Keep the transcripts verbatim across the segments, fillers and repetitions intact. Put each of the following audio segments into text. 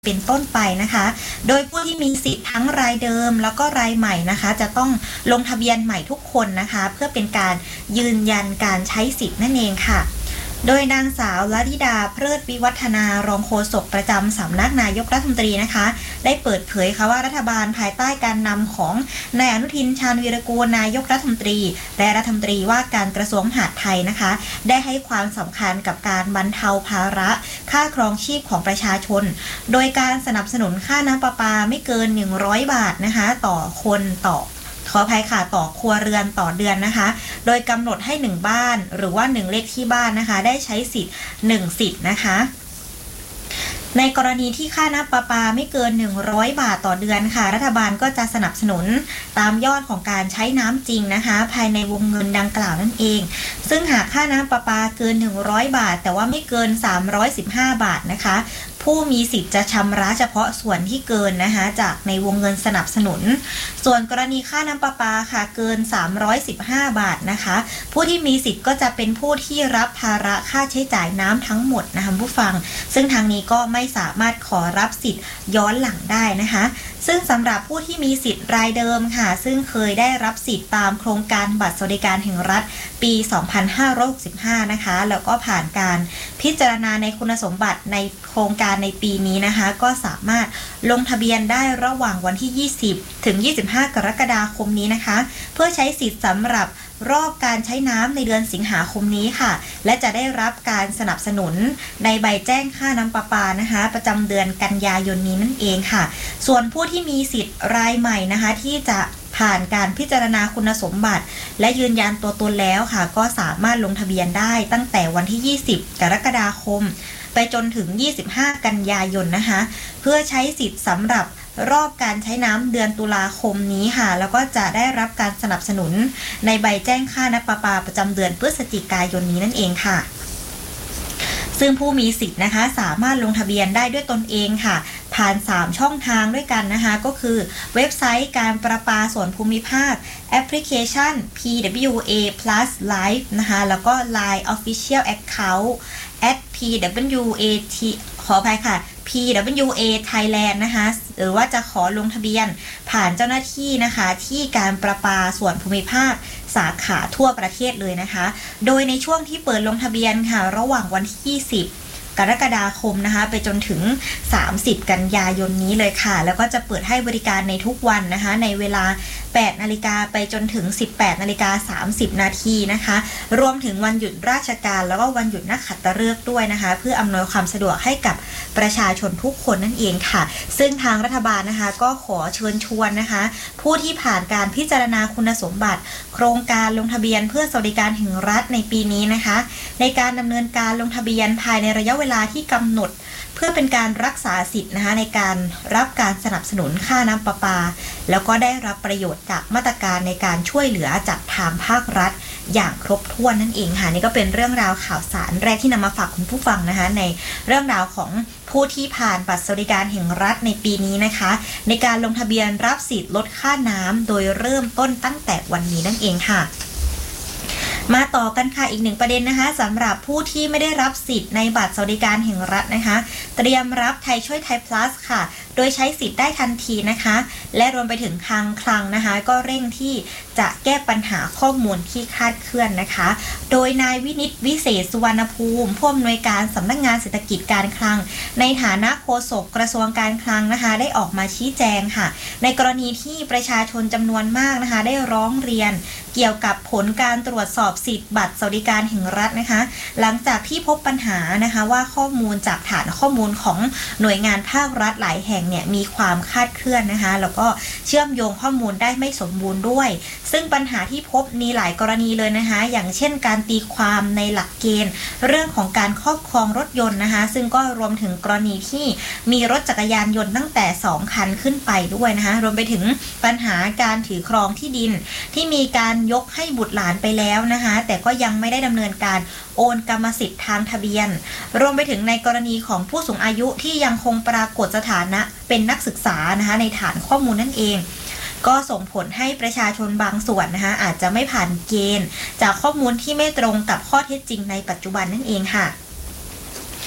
เป็นต้นไปนะคะโดยผู้ที่มีสิทธิ์ทั้งรายเดิมแล้วก็รายใหม่นะคะจะต้องลงทะเบียนใหม่ทุกคนนะคะเพื่อเป็นการยืนยันการใช้สิทธิ์นั่นเองค่ะโดยนางสาวลลิดาเพลิดวิวัฒนารองโฆษกประจำสำนักนายกรัฐมนตรีนะคะได้เปิดเผยค่ะว่ารัฐบาลภายใต้การนำของนายอนุทินชาญวีรกูลนายกรัฐมนตรีและรัฐมนตรีว่าการกระทรวงมหาดไทยนะคะได้ให้ความสำคัญกับการบรรเทาภาระค่าครองชีพของประชาชนโดยการสนับสนุนค่าน้ำประปาไม่เกินหนึ่งร้อยบาทนะคะต่อคนต่อขออภัยค่ะต่อครัวเรือนต่อเดือนนะคะโดยกำหนดให้หนึ่งบ้านหรือว่าหนึ่งเลขที่บ้านนะคะได้ใช้สิทธิ์หนึ่งสิทธิ์นะคะในกรณีที่ค่าน้ำประปาไม่เกินหนึ่งร้อยบาทต่อเดือนค่ะรัฐบาลก็จะสนับสนุนตามยอดของการใช้น้ำจริงนะคะภายในวงเงินดังกล่าวนั่นเองซึ่งหากค่าน้ำประปาเกินหนึ่งร้อยบาทแต่ว่าไม่เกินสามร้อยสิบห้าบาทนะคะผู้มีสิทธิ์จะชำระเฉพาะส่วนที่เกินนะคะจากในวงเงินสนับสนุนส่วนกรณีค่าน้ำประปาค่ะเกินสามร้อยสิบห้าบาทนะคะผู้ที่มีสิทธิ์ก็จะเป็นผู้ที่รับภาระค่าใช้จ่ายน้ำทั้งหมดนะคะผู้ฟังซึ่งทางนี้ก็ไม่สามารถขอรับสิทธิ์ย้อนหลังได้นะคะซึ่งสำหรับผู้ที่มีสิทธิ์รายเดิมค่ะซึ่งเคยได้รับสิทธิ์ตามโครงการบัตรสวัสดิการแห่งรัฐปีสองพันห้าร้อยหกสิบห้านะคะแล้วก็ผ่านการพิจารณาในคุณสมบัติในโครงการในปีนี้นะคะก็สามารถลงทะเบียนได้ระหว่างวันที่ยี่สิบถึงยี่สิบห้ากรกฎาคมนี้นะคะเพื่อใช้สิทธิ์สำหรับรอบการใช้น้ำในเดือนสิงหาคมนี้ค่ะและจะได้รับการสนับสนุนในใบแจ้งค่าน้ำประปานะคะประจำเดือนกันยายนนี้นั่นเองค่ะส่วนผู้ที่มีสิทธิ์รายใหม่นะคะที่จะผ่านการพิจารณาคุณสมบัติและยืนยันตัวตนแล้วค่ะก็สามารถลงทะเบียนได้ตั้งแต่วันที่ยี่สิบกรกฎาคมไปจนถึงยี่สิบห้ากันยายนนะคะเพื่อใช้สิทธิ์สำหรับรอบการใช้น้ำเดือนตุลาคมนี้ค่ะแล้วก็จะได้รับการสนับสนุนในใบแจ้งค่าน้ำประปาประจำเดือนพฤศจิกายนนี้นั่นเองค่ะซึ่งผู้มีสิทธิ์นะคะสามารถลงทะเบียนได้ด้วยตนเองค่ะผ่านสามช่องทางด้วยกันนะคะก็คือเว็บไซต์การประปาส่วนภูมิภาคแอปพลิเคชัน พี ดับเบิลยู เอ plus live นะคะแล้วก็ ไลน์ Official Account แอท พี ดับเบิลยู เอ ที ขออภัยค่ะ พี ดับเบิลยู เอ Thailand นะคะหรือว่าจะขอลงทะเบียนผ่านเจ้าหน้าที่นะคะที่การประปาส่วนภูมิภาคสาขาทั่วประเทศเลยนะคะโดยในช่วงที่เปิดลงทะเบียนค่ะระหว่างวันที่ยี่สิบกรกฎาคมนะคะไปจนถึงสามสิบกันยายนนี้เลยค่ะแล้วก็จะเปิดให้บริการในทุกวันนะคะในเวลาแปดนาฬิกาไปจนถึงสิบแปดนาฬิกาสามสิบนาทีนะคะรวมถึงวันหยุดราชการแล้วก็วันหยุดนักขัตฤกษ์ด้วยนะคะเพื่ออำนวยความสะดวกให้กับประชาชนทุกคนนั่นเองค่ะซึ่งทางรัฐบาลนะคะก็ขอเชิญชวนนะคะผู้ที่ผ่านการพิจารณาคุณสมบัติโครงการลงทะเบียนเพื่อสวัสดิการแห่งรัฐในปีนี้นะคะในการดำเนินการลงทะเบียนภายในระยะเวลาที่กำหนดเพื่อเป็นการรักษาสิทธิ์นะคะในการรับการสนับสนุนค่าน้ำประปาแล้วก็ได้รับประโยชน์จากมาตรการในการช่วยเหลือจากทางภาครัฐอย่างครบถ้วนนั่นเองค่ะนี่ก็เป็นเรื่องราวข่าวสารแรกที่นำมาฝากคุณผู้ฟังนะคะในเรื่องราวของผู้ที่ผ่านบัตรสวัสดิการแห่งรัฐในปีนี้นะคะในการลงทะเบียนรับสิทธิ์ลดค่าน้ำโดยเริ่มต้นตั้งแต่วันนี้นั่นเองค่ะมาต่อกันค่ะอีกหนึ่งประเด็นนะคะสำหรับผู้ที่ไม่ได้รับสิทธิ์ในบัตรสวัสดิการแห่งรัฐนะคะเตรียมรับไทยช่วยไทย plus ค่ะโดยใช้สิทธิ์ได้ทันทีนะคะและรวมไปถึงทางคลังนะคะก็เร่งที่จะแก้ปัญหาข้อมูลที่คลาดเคลื่อนนะคะโดยนายวินิตวิเศษสุวรรณภูมิผู้อำนวยการสำนักงานเศรษฐกิจการคลังในฐานะโฆษกกระทรวงการคลังนะคะได้ออกมาชี้แจงค่ะในกรณีที่ประชาชนจำนวนมากนะคะได้ร้องเรียนเกี่ยวกับผลการตรวจสอบสิทธิ์บัตรสวัสดิการแห่งรัฐนะคะหลังจากที่พบปัญหานะคะว่าข้อมูลจากฐานข้อมูลของหน่วยงานภาครัฐหลายแห่งเนี่ยมีความคลาดเคลื่อนนะคะแล้วก็เชื่อมโยงข้อมูลได้ไม่สมบูรณ์ด้วยซึ่งปัญหาที่พบมีหลายกรณีเลยนะคะอย่างเช่นการตีความในหลักเกณฑ์เรื่องของการครอบครองรถยนต์นะคะซึ่งก็รวมถึงกรณีที่มีรถจักรยานยนต์ตั้งแต่สองคันขึ้นไปด้วยนะคะรวมไปถึงปัญหาการถือครองที่ดินที่มีการยกให้บุตรหลานไปแล้วนะคะแต่ก็ยังไม่ได้ดำเนินการโอนกรรมสิทธิ์ทางทะเบียนรวมไปถึงในกรณีของผู้สูงอายุที่ยังคงปรากฏสถานะเป็นนักศึกษานะคะในฐานข้อมูลนั่นเองก็ส่งผลให้ประชาชนบางส่วนนะคะอาจจะไม่ผ่านเกณฑ์จากข้อมูลที่ไม่ตรงกับข้อเท็จจริงในปัจจุบันนั่นเองค่ะ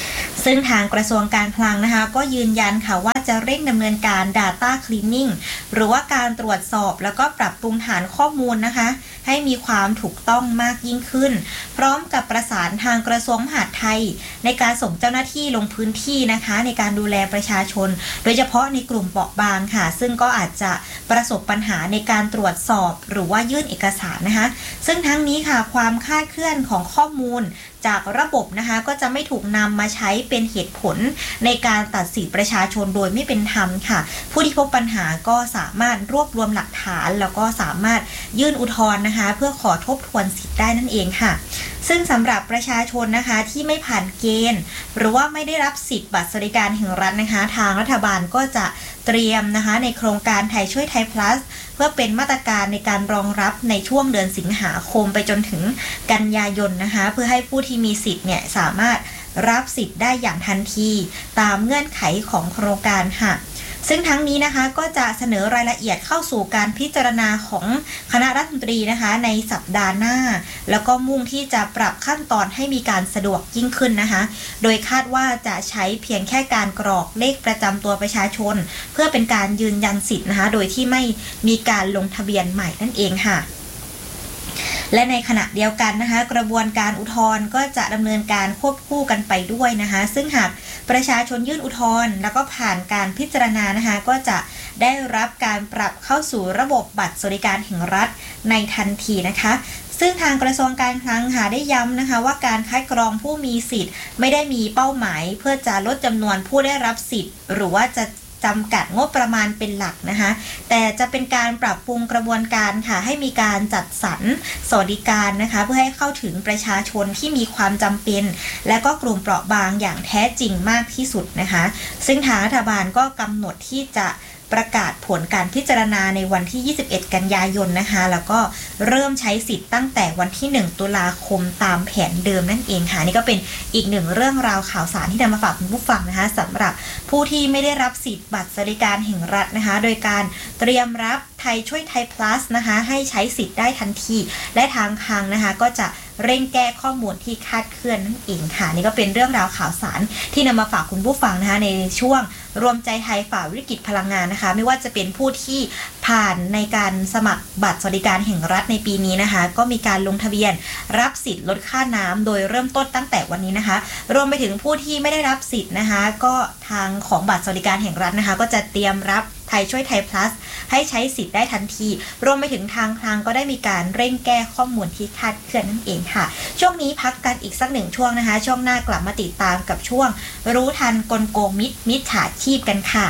ซึ่งทางกระทรวงการคลังนะคะก็ยืนยันค่ะว่าจะเร่งดำเนินการ Data Cleaning หรือว่าการตรวจสอบแล้วก็ปรับปรุงฐานข้อมูลนะคะให้มีความถูกต้องมากยิ่งขึ้นพร้อมกับประสานทางกระทรวงมหาดไทยในการส่งเจ้าหน้าที่ลงพื้นที่นะคะในการดูแลประชาชนโดยเฉพาะในกลุ่มเปราะบางค่ะซึ่งก็อาจจะประสบปัญหาในการตรวจสอบหรือว่ายื่นเอกสารนะคะซึ่งทั้งนี้ค่ะความคลาดเคลื่อนของข้อมูลจากระบบนะคะก็จะไม่ถูกนำมาใช้เป็นเหตุผลในการตัดสินประชาชนโดยไม่เป็นธรรมค่ะผู้ที่พบปัญหาก็สามารถรวบรวมหลักฐานแล้วก็สามารถยื่นอุทธรณ์นะคะเพื่อขอทบทวนสิทธิ์ได้นั่นเองค่ะซึ่งสำหรับประชาชนนะคะที่ไม่ผ่านเกณฑ์หรือว่าไม่ได้รับสิทธิ์บัตรสวัสดิการแห่งรัฐนะคะทางรัฐบาลก็จะเตรียมนะคะในโครงการไทยช่วยไทย plus เพื่อเป็นมาตรการในการรองรับในช่วงเดือนสิงหาคมไปจนถึงกันยายนนะคะเพื่อให้ผู้ที่มีสิทธิ์เนี่ยสามารถรับสิทธิ์ได้อย่างทันทีตามเงื่อนไขของโครงการค่ะซึ่งทั้งนี้นะคะก็จะเสนอรายละเอียดเข้าสู่การพิจารณาของคณะรัฐมนตรีนะคะในสัปดาห์หน้าแล้วก็มุ่งที่จะปรับขั้นตอนให้มีการสะดวกยิ่งขึ้นนะคะโดยคาดว่าจะใช้เพียงแค่การกรอกเลขประจำตัวประชาชนเพื่อเป็นการยืนยันสิทธิ์นะคะโดยที่ไม่มีการลงทะเบียนใหม่นั่นเองค่ะและในขณะเดียวกันนะคะกระบวนการอุทธรณ์ก็จะดำเนินการควบคู่กันไปด้วยนะคะซึ่งหากประชาชนยื่นอุทธรณ์แล้วก็ผ่านการพิจารณานะคะก็จะได้รับการปรับเข้าสู่ระบบบัตรสวัสดิการแห่งรัฐในทันทีนะคะซึ่งทางกระทรวงการคลังค่ะได้ย้ำนะคะว่าการคัดกรองผู้มีสิทธิ์ไม่ได้มีเป้าหมายเพื่อจะลดจำนวนผู้ได้รับสิทธิ์หรือว่าจะจำกัดงบประมาณเป็นหลักนะคะแต่จะเป็นการปรับปรุงกระบวนการค่ะให้มีการจัดสรรสวัสดิการนะคะเพื่อให้เข้าถึงประชาชนที่มีความจำเป็นและก็กลุ่มเปราะบางอย่างแท้จริงมากที่สุดนะคะซึ่งทางรัฐบาลก็กำหนดที่จะประกาศผลการพิจารณาในวันที่ยี่สิบเอ็ดกันยายนนะคะแล้วก็เริ่มใช้สิทธิ์ตั้งแต่วันที่หนึ่งตุลาคมตามแผนเดิมนั่นเองค่ะนี่ก็เป็นอีกหนึ่งเรื่องราวข่าวสารที่นำมาฝากคุณผู้ฟังนะคะสำหรับผู้ที่ไม่ได้รับสิทธิ์บัตรสวัสดิการแห่งรัฐนะคะโดยการเตรียมรับไทยช่วยไทย plus นะคะให้ใช้สิทธิ์ได้ทันทีและทางคลังนะคะก็จะเร่งแก้ข้อมูลที่คลาดเคลื่อนนั่นเองค่ะนี่ก็เป็นเรื่องราวข่าวสารที่นำมาฝากคุณผู้ฟังนะคะในช่วงรวมใจไทยฝ่าวิกฤตพลังงานนะคะไม่ว่าจะเป็นผู้ที่ผ่านในการสมัครบัตรสวัสดิการแห่งรัฐในปีนี้นะคะก็มีการลงทะเบียนรับสิทธิ์ลดค่าน้ำโดยเริ่มต้นตั้งแต่วันนี้นะคะรวมไปถึงผู้ที่ไม่ได้รับสิทธิ์นะคะก็ทางของบัตรสวัสดิการแห่งรัฐนะคะก็จะเตรียมรับไทยช่วยไทย plus ให้ใช้สิทธิ์ได้ทันทีรวมไปถึงทางคลังก็ได้มีการเร่งแก้ข้อมูลที่คลาดเคลื่อนนั่นเองค่ะช่วงนี้พักกันอีกสักหนึ่งช่วงนะคะช่วงหน้ากลับมาติดตามกับช่วงรู้ทันกลโกงมิจมิจฉาชีพกันค่ะ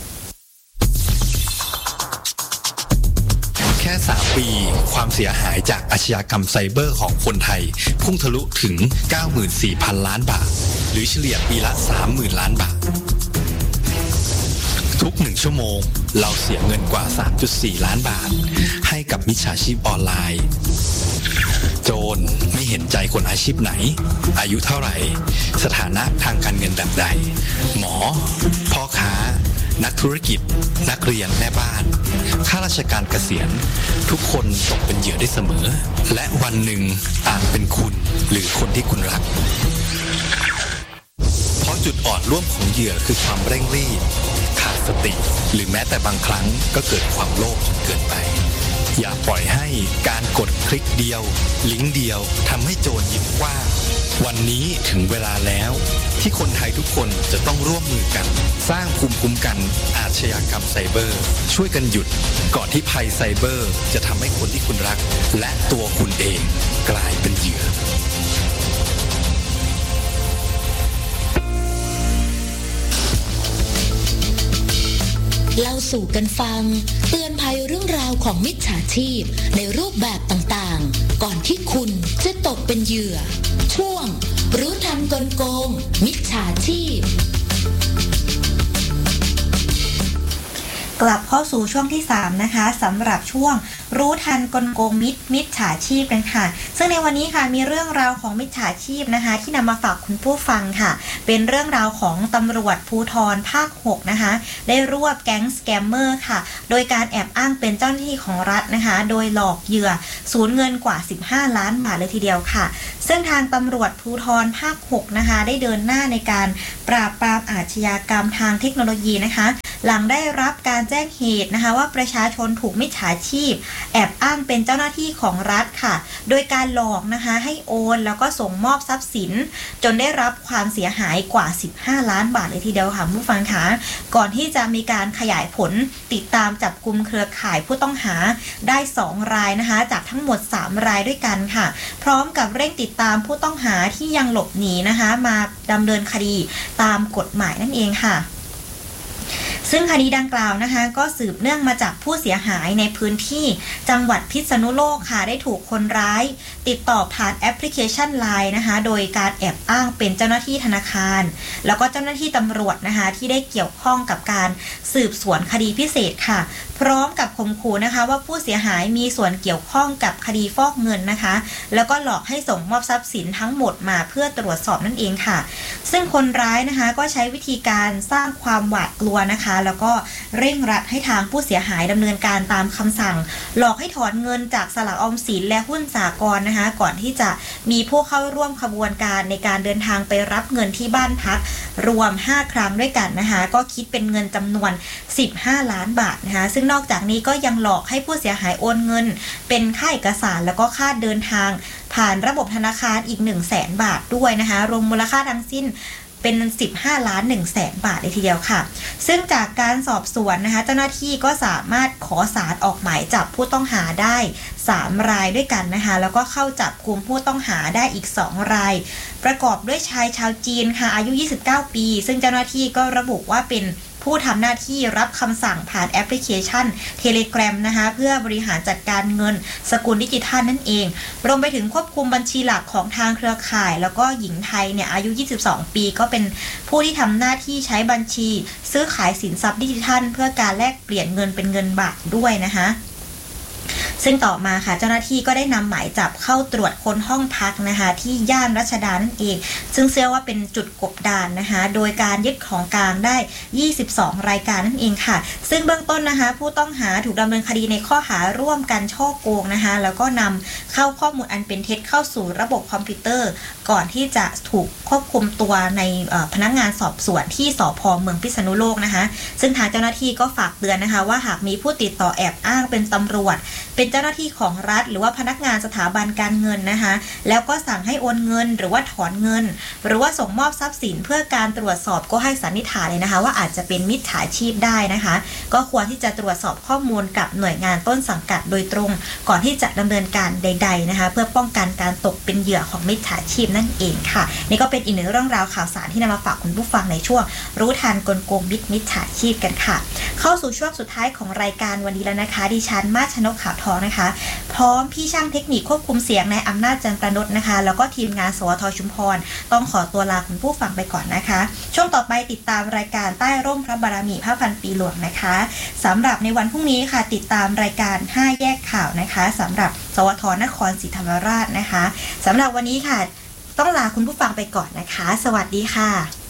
แค่สามปีความเสียหายจากอาชญากรรมไซเบอร์ของคนไทยพุ่งทะลุถึง เก้าหมื่นสี่พัน ล้านบาทหรือเฉลี่ยปีละ สามหมื่น ล้านบาททุกหนึ่งชั่วโมงเราเสียเงินกว่า สามจุดสี่ ล้านบาทให้กับมิจฉาชีพออนไลน์โจรไม่เห็นใจคนอาชีพไหนอายุเท่าไหร่สถานะทางการเงินแบบใดหมอพ่อค้านักธุรกิจนักเรียนแม่บ้านข้าราชการเกษียณทุกคนตกเป็นเหยื่อได้เสมอและวันหนึ่งอาจเป็นคุณหรือคนที่คุณรักเพราะจุดอ่อนร่วมของเหยื่อคือความเร่งรีบขาดสติหรือแม้แต่บางครั้งก็เกิดความโลภจนเกินไปอย่าปล่อยให้การกดคลิกเดียวลิงก์เดียวทำให้โจรยิ้มกว้างวันนี้ถึงเวลาแล้วที่คนไทยทุกคนจะต้องร่วมมือกันสร้างภูมิคุ้มกันอาชญากรรมไซเบอร์ช่วยกันหยุดก่อนที่ภัยไซเบอร์จะทำให้คนที่คุณรักและตัวคุณเองกลายเป็นเหยื่อเล่าสู่กันฟังเตือนภัยเรื่องราวของมิจฉาชีพในรูปแบบต่างๆก่อนที่คุณจะตกเป็นเหยื่อช่วงรู้ทันกลโกงมิจฉาชีพกลับเข้าสู่ช่วงที่สามนะคะสำหรับช่วงรู้ทันกลโกงมิจมิจฉาชีพกันค่ะซึ่งในวันนี้ค่ะมีเรื่องราวของมิจฉาชีพนะคะที่นำมาฝากคุณผู้ฟังค่ะเป็นเรื่องราวของตำรวจภูธรภาคหกนะคะได้รวบแก๊งสแกมเมอร์ค่ะโดยการแอบอ้างเป็นเจ้าหน้าที่ของรัฐนะคะโดยหลอกเหยื่อสูญเงินกว่าสิบห้าล้านบาทเลยทีเดียวค่ะซึ่งทางตำรวจภูธรภาคหกนะคะได้เดินหน้าในการปราบปรามอาชญากรรมทางเทคโนโลยีนะคะหลังได้รับการแจ้งเหตุนะคะว่าประชาชนถูกมิจฉาชีพแอบอ้างเป็นเจ้าหน้าที่ของรัฐค่ะโดยการหลอกนะคะให้โอนแล้วก็ส่งมอบทรัพย์สินจนได้รับความเสียหายกว่าสิบห้าล้านบาทเลยทีเดียวค่ะผู้ฟังคะก่อนที่จะมีการขยายผลติดตามจับกุมเครือข่ายผู้ต้องหาได้สองรายนะคะจากทั้งหมดสามรายด้วยกันค่ะพร้อมกับเร่งติดตามผู้ต้องหาที่ยังหลบหนีนะคะมาดำเนินคดีตามกฎหมายนั่นเองค่ะซึ่งคดีดังกล่าวนะคะก็สืบเนื่องมาจากผู้เสียหายในพื้นที่จังหวัดพิษณุโลกค่ะได้ถูกคนร้ายติดต่อผ่านแอปพลิเคชัน ไลน์ นะคะโดยการแอบอ้างเป็นเจ้าหน้าที่ธนาคารแล้วก็เจ้าหน้าที่ตำรวจนะคะที่ได้เกี่ยวข้องกับการสืบสวนคดีพิเศษค่ะพร้อมกับข่มขู่นะคะว่าผู้เสียหายมีส่วนเกี่ยวข้องกับคดีฟอกเงินนะคะแล้วก็หลอกให้ส่งมอบทรัพย์สินทั้งหมดมาเพื่อตรวจสอบนั่นเองค่ะซึ่งคนร้ายนะคะก็ใช้วิธีการสร้างความหวาดกลัวนะคะแล้วก็เร่งรัดให้ทางผู้เสียหายดำเนินการตามคำสั่งหลอกให้ถอนเงินจากสลากออมสินและหุ้นสหกรณ์นะคะก่อนที่จะมีผู้เข้าร่วมขบวนการในการเดินทางไปรับเงินที่บ้านพักรวมห้าครั้งด้วยกันนะคะก็คิดเป็นเงินจำนวนสิบห้าล้านบาทนะคะซึ่งนอกจากนี้ก็ยังหลอกให้ผู้เสียหายโอนเงินเป็นค่าเอกสารแล้วก็ค่าเดินทางผ่านระบบธนาคารอีก หนึ่งแสนบาทด้วยนะคะรวมมูลค่าทั้งสิ้นเป็นสิบห้าล้านหนึ่งแสนบาทเลยทีเดียวค่ะซึ่งจากการสอบสวนนะคะเจ้าหน้าที่ก็สามารถขอศาลออกหมายจับผู้ต้องหาได้สามรายด้วยกันนะคะแล้วก็เข้าจับกุมผู้ต้องหาได้อีกสองรายประกอบด้วยชายชาวจีนค่ะอายุยี่สิบเก้าปีซึ่งเจ้าหน้าที่ก็ระบุว่าเป็นผู้ทำหน้าที่รับคำสั่งผ่านแอปพลิเคชัน Telegram นะคะเพื่อบริหารจัดการเงินสกุลดิจิทัลนั่นเองรวมไปถึงควบคุมบัญชีหลักของทางเครือข่ายแล้วก็หญิงไทยเนี่ยอายุยี่สิบสองปีก็เป็นผู้ที่ทำหน้าที่ใช้บัญชีซื้อขายสินทรัพย์ดิจิทัลเพื่อการแลกเปลี่ยนเงินเป็นเงินบาทด้วยนะคะซึ่งต่อมาค่ะเจ้าหน้าที่ก็ได้นำหมายจับเข้าตรวจค้นห้องพักนะคะที่ย่านรัชดานั่นเองซึ่งเชื่อว่าเป็นจุดกบดานนะคะโดยการยึดของกลางได้ยี่สิบสองรายการนั่นเองค่ะซึ่งเบื้องต้นนะคะผู้ต้องหาถูกดำเนินคดีในข้อหาร่วมกันฉ้อโกงนะคะแล้วก็นำเข้าข้อมูลอันเป็นเท็จเข้าสู่ระบบคอมพิวเตอร์ก่อนที่จะถูกควบคุมตัวในพนักงานสอบสวนที่สภ.เมืองพิษณุโลกนะคะซึ่งทางเจ้าหน้าที่ก็ฝากเตือนนะคะว่าหากมีผู้ติดต่อแอบอ้างเป็นตำรวจเป็นเจ้าหน้าที่ของรัฐหรือว่าพนักงานสถาบันการเงินนะคะแล้วก็สั่งให้โอนเงินหรือว่าถอนเงินหรือว่าส่งมอบทรัพย์สินเพื่อการตรวจสอบก็ให้สันนิษฐานเลยนะคะว่าอาจจะเป็นมิจฉาชีพได้นะคะก็ควรที่จะตรวจสอบข้อมูลกับหน่วยงานต้นสังกัดโดยตรงก่อนที่จะดำเนินการใดๆนะคะเพื่อป้องกันการตกเป็นเหยื่อของมิจฉาชีพนั่นเองค่ะนี่ก็เป็นอีกหนึ่งเรื่องราวข่าวสารที่นำมาฝากคุณผู้ฟังในช่วงรู้ทันกลโกงมิจฉาชีพกันค่ะเข้าสู่ช่วงสุดท้ายของรายการวันนี้แล้วนะคะดิฉันมาชนกขาวทองนะคะพร้อมพี่ช่างเทคนิคควบคุมเสียงในอำนาจจันทรนนท์นะคะแล้วก็ทีมงานสวทชุมพรต้องขอตัวลาคุณผู้ฟังไปก่อนนะคะช่วงต่อไปติดตามรายการใต้ร่มพระบารมีพระพันปีหลวงนะคะสำหรับในวันพรุ่งนี้ค่ะติดตามรายการห้าแยกข่าวนะคะสำหรับสวทนครศรีธรรมราชนะคะสำหรับวันนี้ค่ะต้องลาคุณผู้ฟังไปก่อนนะคะสวัสดีค่ะ